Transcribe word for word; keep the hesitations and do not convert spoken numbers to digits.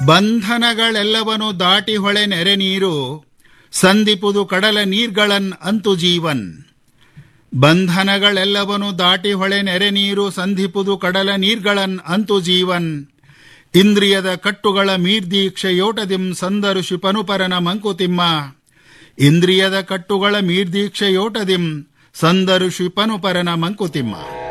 ಬಂಧನಗಳೆಲ್ಲವನು ದಾಟಿ ಹೊಳೆ ನೆರೆ ನೀರು ಸಂದಿಪುದು ಕಡಲ ನೀರ್ಗಳನ್ ಅಂತು ಜೀವನ್. ಬಂಧನಗಳೆಲ್ಲವನು ದಾಟಿ ಹೊಳೆ ನೆರೆ ನೀರು ಸಂಧಿಪುದು ಕಡಲ ನೀರ್ಗಳನ್ ಅಂತು ಜೀವನ್. ಇಂದ್ರಿಯದ ಕಟ್ಟುಗಳ ಮೀರ್ದೀಕ್ಷೆಯೋಟದಿಂ ಸಂದರು ಶಿಪನುಪರನ ಮಂಕುತಿಮ್ಮ. ಇಂದ್ರಿಯದ ಕಟ್ಟುಗಳ ಮೀರ್ದೀಕ್ಷೆಯೋಟದಿಂ ಸಂದರು ಶಿಪನುಪರನ ಮಂಕುತಿಮ್ಮ.